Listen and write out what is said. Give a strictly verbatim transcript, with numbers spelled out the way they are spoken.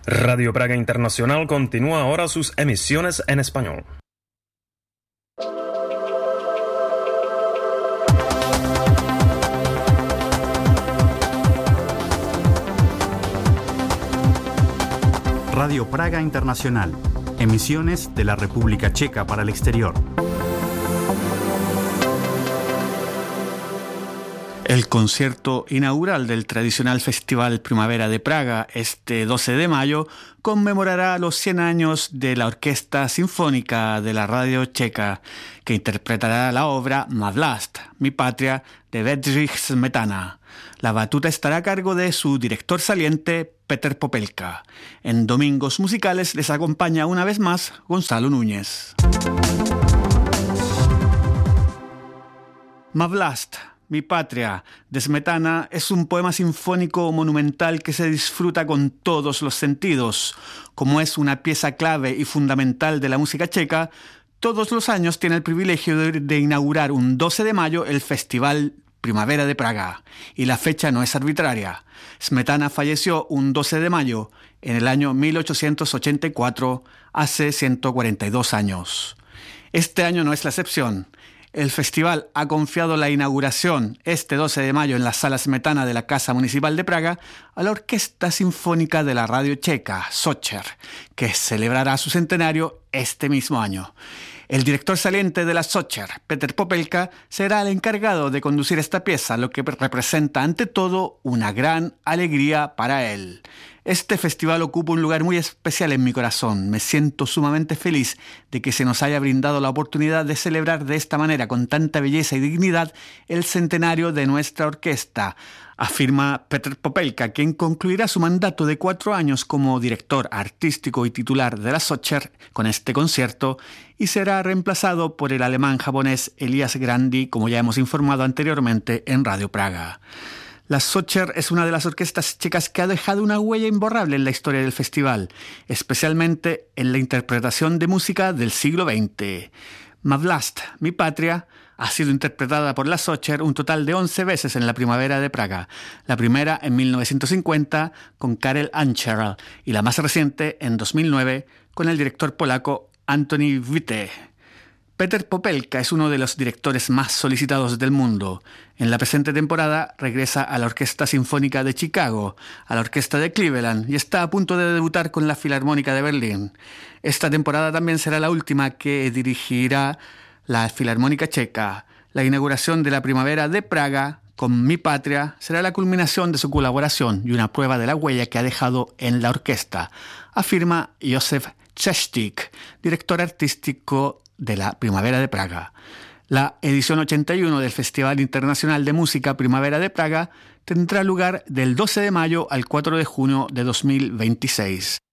Radio Praga Internacional continúa ahora sus emisiones en español. Radio Praga Internacional, emisiones de la República Checa para el exterior. El concierto inaugural del tradicional Festival Primavera de Praga, este doce de mayo, conmemorará los cien años de la Orquesta Sinfónica de la Radio Checa, que interpretará la obra Má vlast, Mi patria, de Bedřich Smetana. La batuta estará a cargo de su director saliente, Petr Popelka. En Domingos Musicales les acompaña una vez más Gonzalo Núñez. Má vlast, Mi patria, de Smetana, es un poema sinfónico monumental que se disfruta con todos los sentidos. Como es una pieza clave y fundamental de la música checa, todos los años tiene el privilegio de, de inaugurar un doce de mayo el Festival Primavera de Praga. Y la fecha no es arbitraria. Smetana falleció un doce de mayo en el año mil ochocientos ochenta y cuatro, hace ciento cuarenta y dos años. Este año no es la excepción. El festival ha confiado la inauguración este doce de mayo en la Sala Smetana de la Casa Municipal de Praga a la Orquesta Sinfónica de la Radio Checa, Sócher, que celebrará su centenario este mismo año. El director saliente de la Sócher, Petr Popelka, será el encargado de conducir esta pieza, lo que representa ante todo una gran alegría para él. Este festival ocupa un lugar muy especial en mi corazón. Me siento sumamente feliz de que se nos haya brindado la oportunidad de celebrar de esta manera, con tanta belleza y dignidad, el centenario de nuestra orquesta, afirma Petr Popelka, quien concluirá su mandato de cuatro años como director artístico y titular de la Sócher con este concierto y será reemplazado por el alemán-japonés Elias Grandi, como ya hemos informado anteriormente en Radio Praga. La Sócher es una de las orquestas checas que ha dejado una huella imborrable en la historia del festival, especialmente en la interpretación de música del siglo veinte. Má vlast, Mi patria, ha sido interpretada por la Sócher un total de once veces en la Primavera de Praga. La primera en mil novecientos cincuenta con Karel Ancherl y la más reciente en dos mil nueve con el director polaco Antoni Witte. Petr Popelka es uno de los directores más solicitados del mundo. En la presente temporada regresa a la Orquesta Sinfónica de Chicago, a la Orquesta de Cleveland y está a punto de debutar con la Filarmónica de Berlín. Esta temporada también será la última que dirigirá la Filarmónica Checa. La inauguración de la Primavera de Praga con Mi patria será la culminación de su colaboración y una prueba de la huella que ha dejado en la orquesta, afirma Josef Chestik, director artístico de la Primavera de Praga. La edición ochenta y uno del Festival Internacional de Música Primavera de Praga tendrá lugar del doce de mayo al cuatro de junio de dos mil veintiséis.